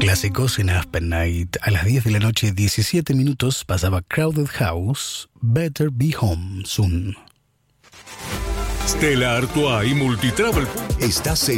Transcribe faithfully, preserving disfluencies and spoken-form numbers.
clásicos en Aspen Night. A las diez de la noche, diecisiete minutos, pasaba Crowded House, Better Be Home Soon. Stella Artois y Multitravel. Estás